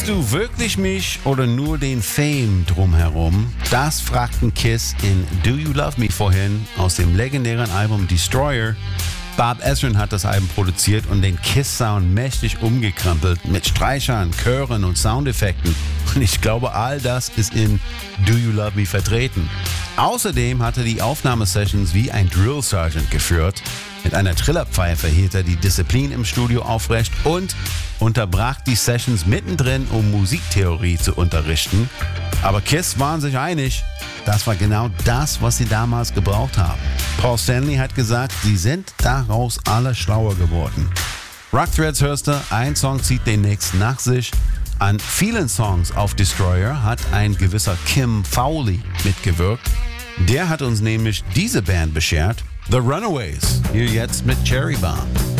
Magst du wirklich mich oder nur den Fame drumherum? Das fragten Kiss in Do You Love Me vorhin aus dem legendären Album Destroyer. Bob Ezrin hat das Album produziert und den Kiss-Sound mächtig umgekrempelt mit Streichern, Chören und Soundeffekten. Und ich glaube, all das ist in Do You Love Me vertreten. Außerdem hat er die Aufnahmesessions wie ein Drill Sergeant geführt. Mit einer Trillerpfeife hielt er die Disziplin im Studio aufrecht und unterbrach die Sessions mittendrin, um Musiktheorie zu unterrichten. Aber Kiss waren sich einig, das war genau das, was sie damals gebraucht haben. Paul Stanley hat gesagt, sie sind daraus alle schlauer geworden. Rock Threads hörst du, ein Song zieht den nächsten nach sich. An vielen Songs auf Destroyer hat ein gewisser Kim Fowley mitgewirkt. Der hat uns nämlich diese Band beschert, The Runaways, hier jetzt mit Cherry Bomb.